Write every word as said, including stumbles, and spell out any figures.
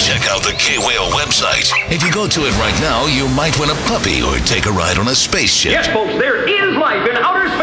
check out the K-Whale website. If you go to it right now, you might win a puppy or take a ride on a spaceship. Yes, folks, there is life in outer